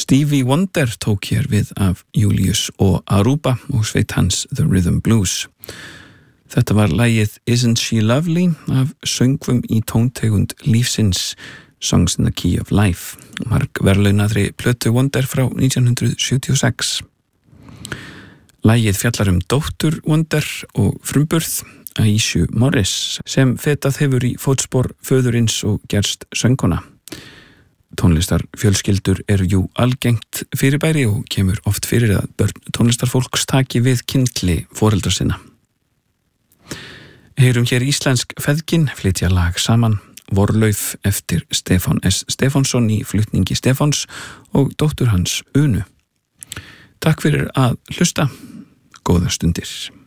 Stevie Wonder tók hér við af Julius og Aruba og sveit hans The Rhythm Blues. Þetta var lagið Isn't She Lovely af söngvum í tóntegund lífsins, Songs in the Key of Life, margverðlaunaðri plötu Wonder frá 1976. Lagið fjallar dóttur Wonder og frumburð, Aisha Morris, sem fetað hefur í fótspor föðurins og gerst söngkona. Tónlistarfjölskyldur jú algengt fyrirbæri og kemur oft fyrir að börn tónlistarfólks taki við kyndli foreldra sinna. Heyrum hér íslensk feðgin flytja lag saman, Vorlauf eftir Stefán S. Stefánsson í flutningi Stefáns og dóttur hans Unu. Takk fyrir að hlusta, góðar stundir.